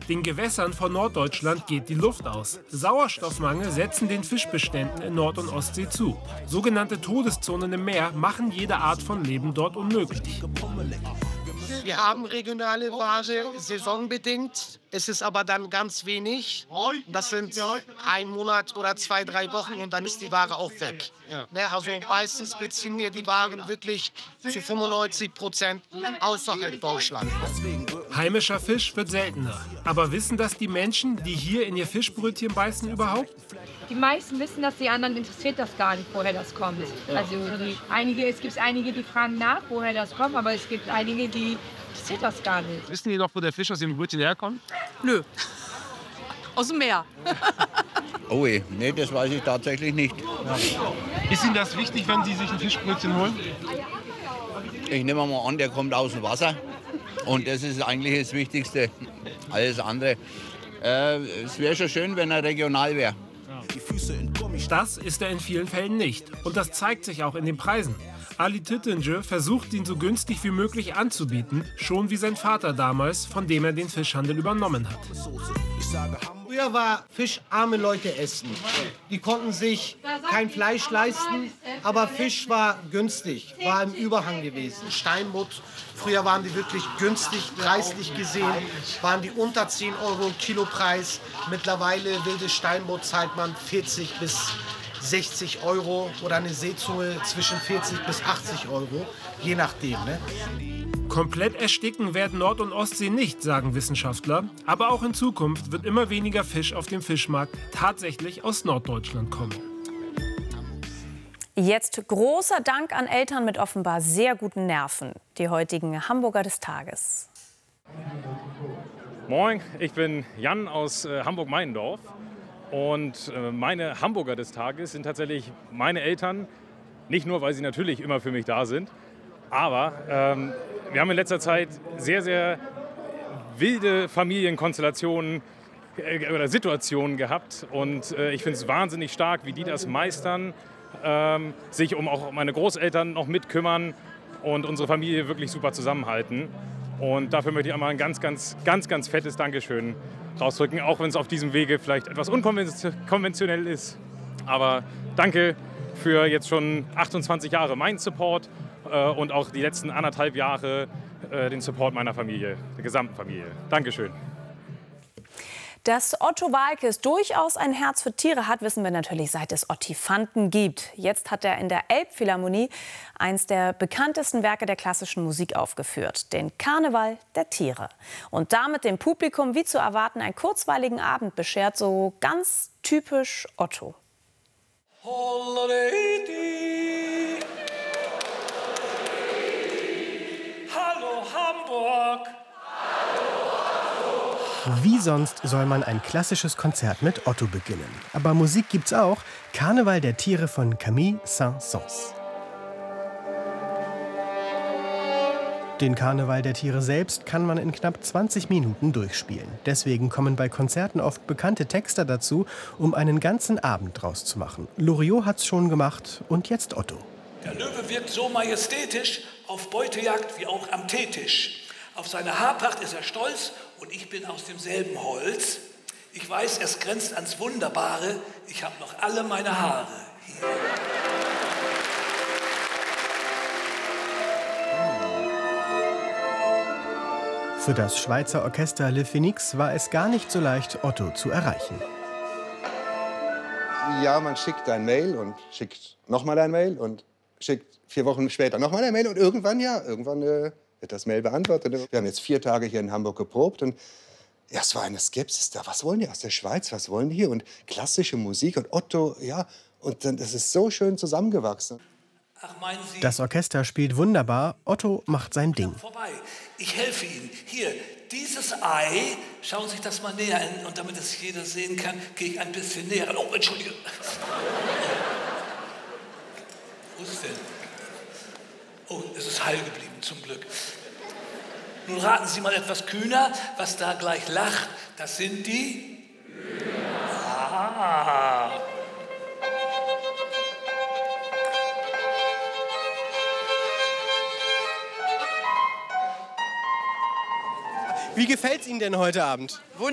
Den Gewässern von Norddeutschland geht die Luft aus. Sauerstoffmangel setzen den Fischbeständen in Nord- und Ostsee zu. Sogenannte Todeszonen im Meer machen jede Art von Leben dort unmöglich. Wir haben regionale Ware, saisonbedingt. Es ist aber dann ganz wenig. Das sind 1 Monat oder 2, 3 Wochen und dann ist die Ware auch weg. Also meistens beziehen wir die Waren wirklich zu 95% außerhalb Deutschlands. Heimischer Fisch wird seltener. Aber wissen das die Menschen, die hier in ihr Fischbrötchen beißen, überhaupt? Die meisten wissen das, die anderen interessiert das gar nicht, woher das kommt. Also es gibt einige, die fragen nach, woher das kommt, aber es gibt einige, die interessiert das gar nicht. Wissen die noch, wo der Fisch aus dem Brötchen herkommt? Nö. Aus dem Meer. Oh je, nee, das weiß ich tatsächlich nicht. Ist Ihnen das wichtig, wenn Sie sich ein Fischbrötchen holen? Ich nehme mal an, der kommt aus dem Wasser. Und das ist eigentlich das Wichtigste. Alles andere. Es wäre schon schön, wenn er regional wäre. Das ist er in vielen Fällen nicht. Und das zeigt sich auch in den Preisen. Ali Tüttinger versucht, ihn so günstig wie möglich anzubieten, schon wie sein Vater damals, von dem er den Fischhandel übernommen hat. Früher war Fisch arme Leute essen. Die konnten sich kein Fleisch leisten, aber Fisch war günstig, war im Überhang gewesen. Steinbutt, früher waren die wirklich günstig, preislich gesehen, waren die unter 10 Euro Kilopreis. Mittlerweile wilde Steinbutt zahlt man 40 bis 60 Euro oder eine Seezunge zwischen 40 bis 80 Euro, je nachdem. Ne? Komplett ersticken werden Nord- und Ostsee nicht, sagen Wissenschaftler. Aber auch in Zukunft wird immer weniger Fisch auf dem Fischmarkt tatsächlich aus Norddeutschland kommen. Jetzt großer Dank an Eltern mit offenbar sehr guten Nerven. Die heutigen Hamburger des Tages. Moin, ich bin Jan aus Hamburg-Meinendorf. Und meine Hamburger des Tages sind tatsächlich meine Eltern. Nicht nur, weil sie natürlich immer für mich da sind, aber wir haben in letzter Zeit sehr, sehr wilde Familienkonstellationen oder Situationen gehabt. Und ich finde es wahnsinnig stark, wie die das meistern, sich auch um meine Großeltern noch mitkümmern und unsere Familie wirklich super zusammenhalten. Und dafür möchte ich einmal ein ganz, ganz, ganz, ganz fettes Dankeschön rausdrücken, auch wenn es auf diesem Wege vielleicht etwas unkonventionell ist. Aber danke für jetzt schon 28 Jahre meinen Support und auch die letzten 1,5 Jahre den Support meiner Familie, der gesamten Familie. Dankeschön. Dass Otto Waalkes durchaus ein Herz für Tiere hat, wissen wir natürlich, seit es Ottifanten gibt. Jetzt hat er in der Elbphilharmonie eins der bekanntesten Werke der klassischen Musik aufgeführt, den Karneval der Tiere. Und damit dem Publikum, wie zu erwarten, einen kurzweiligen Abend beschert, so ganz typisch Otto. Hallo Hamburg! Wie sonst soll man ein klassisches Konzert mit Otto beginnen? Aber Musik gibt's auch. Karneval der Tiere von Camille Saint-Saëns. Den Karneval der Tiere selbst kann man in knapp 20 Minuten durchspielen. Deswegen kommen bei Konzerten oft bekannte Texter dazu, um einen ganzen Abend draus zu machen. Loriot hat's schon gemacht und jetzt Otto. Der Löwe wirkt so majestätisch auf Beutejagd wie auch am Teetisch. Auf seine Haarpracht ist er stolz und ich bin aus demselben Holz. Ich weiß, es grenzt ans Wunderbare. Ich habe noch alle meine Haare hier. Für das Schweizer Orchester Le Phénix war es gar nicht so leicht, Otto zu erreichen. Ja, man schickt ein Mail und schickt nochmal ein Mail und schickt 4 Wochen später nochmal ein Mail und irgendwann wird das Mail beantwortet. Wir haben jetzt 4 Tage hier in Hamburg geprobt und ja, es war eine Skepsis da. Was wollen die aus der Schweiz? Was wollen die hier? Und klassische Musik und Otto, ja. Und dann, das ist so schön zusammengewachsen. Ach, meinen Sie? Das Orchester spielt wunderbar. Otto macht sein Ding. Vorbei. Ich helfe Ihnen. Hier, dieses Ei, schauen Sie sich das mal näher an. Und damit es jeder sehen kann, gehe ich ein bisschen näher ran. Oh, Entschuldige. Wo ist es denn? Oh, es ist heil geblieben, zum Glück. Nun raten Sie mal etwas kühner, was da gleich lacht. Das sind die... Ah. Wie gefällt's Ihnen denn heute Abend?